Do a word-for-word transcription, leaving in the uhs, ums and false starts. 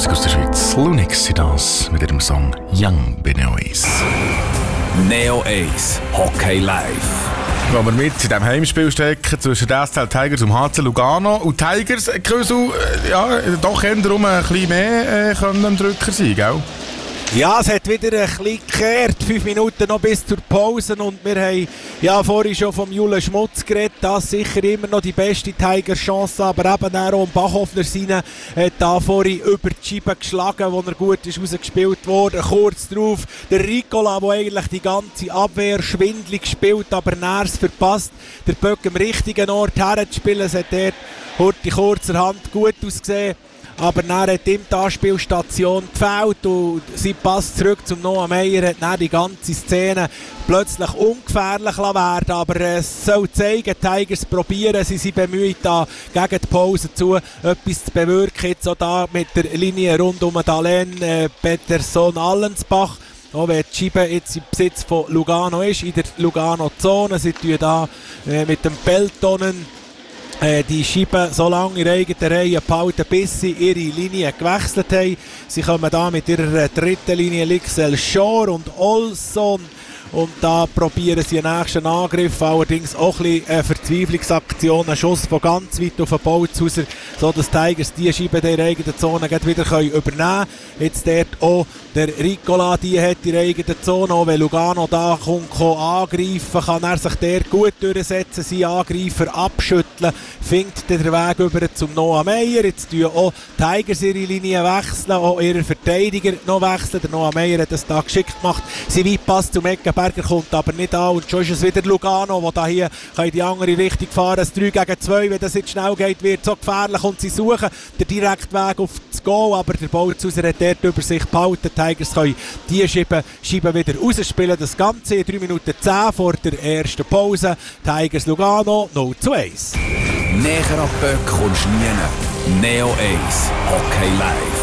Musik aus der Schweiz. Lunix sind das mit ihrem Song Young bei Neo Ace. Neo Ace Hockey Live. Wo wir mit in diesem Heimspiel stecken zwischen den S C L Tigers und H C Lugano. Und Tigers können so, ja, doch eher darum ein bisschen mehr äh, können am Drücker sein, gell? Ja, es hat wieder ein bisschen gekehrt. Fünf Minuten noch bis zur Pause. Und wir haben ja vorhin schon vom Jule Schmutz geredet. Das ist sicher immer noch die beste Tiger-Chance. Aber eben auch Bachhoffner seine hat da vorhin über die Scheibe geschlagen, wo er gut ist rausgespielt wurde. Kurz drauf der Ricola, der eigentlich die ganze Abwehr schwindelig gespielt, aber nähers verpasst, der Böck am richtigen Ort herzuspielen. Es hat dort heute kurzerhand gut ausgesehen. Aber dann hat ihm die Anspielstation gefällt und sein Pass zurück zum Noah Meyer hat dann die ganze Szene plötzlich ungefährlich werden. Aber es soll zeigen, die Tigers probieren, sie sind bemüht, da gegen die Pause zu etwas zu bewirken. Jetzt auch da mit der Linie rund um Dalen, äh, Peterson, Allensbach. Auch wenn die Scheibe jetzt im Besitz von Lugano ist, in der Lugano-Zone. Sie tun da äh, mit dem Peltonen die Scheibe so lange in eigenen Reihe behalten, bis sie ihre Linie gewechselt haben. Sie kommen da mit ihrer dritten Linie Lixel Shore und Olson. Und da probieren sie einen nächsten Angriff, allerdings auch ein bisschen eine Verzweiflungsaktion, ein Schuss von ganz weit auf den Bolzhauser, so dass die Tigers die Scheibe der eigenen Zone wieder übernehmen können. Jetzt dort auch der Ricola, die hat die eigene Zone, auch wenn Lugano da kommt, kann angreifen, kann er sich dort gut durchsetzen, seinen Angreifer abschütteln, findet den Weg über zum Noah Meyer. Jetzt tun auch die Tigers ihre Linie wechseln, auch ihre Verteidiger noch wechseln. Der Noah Meyer hat das da geschickt gemacht. Sie weit passt zum Eckenberger, kommt aber nicht an. Und schon ist es wieder Lugano, der da hier in die andere Richtung fahren kann. Das drei gegen zwei, wenn das jetzt schnell geht, wird so gefährlich und sie suchen den direkten Weg auf das Goal, aber der Bolzhauser hat dort über sich behalten. Die Tigers können die Scheibe, Scheibe wieder rausspielen. Das Ganze in drei Minuten zehn vor der ersten Pause. Tigers Lugano null zu eins. Näher an Böck kommst du nie. Neo Ace Hockey Live.